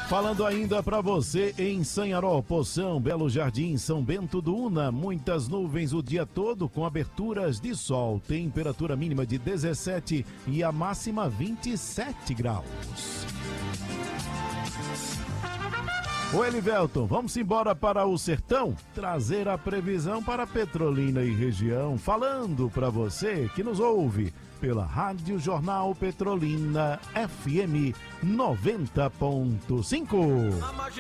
Falando ainda para você em Sanharó, Poção, Belo Jardim, São Bento do Una, muitas nuvens o dia todo com aberturas de sol, temperatura mínima de 17 e a máxima 27 graus. Ô Elivelton, vamos embora para o sertão, trazer a previsão para Petrolina e região, falando para você que nos ouve pela Rádio Jornal Petrolina FM 90.5.